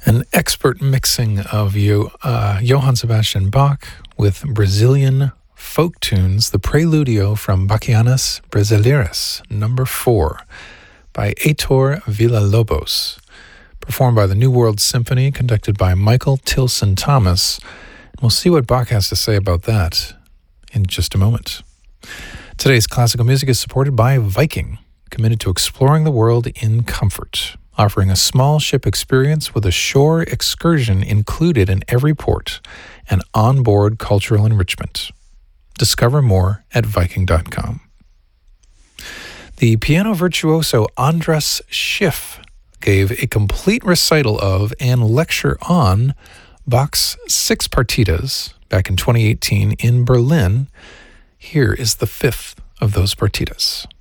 An expert mixing of Johann Sebastian Bach with Brazilian folk tunes, the Preludio from Bachianas Brasileiras, number 4, by Heitor Villa-Lobos, performed by the New World Symphony, conducted by Michael Tilson Thomas. And we'll see what Bach has to say about that in just a moment. Today's classical music is supported by Viking, committed to exploring the world in comfort, offering a small ship experience with a shore excursion included in every port and onboard cultural enrichment. Discover more at Viking.com. The piano virtuoso Andras Schiff gave a complete recital of and lecture on Bach's 6 partitas back in 2018 in Berlin. Here is the 5th of those partitas.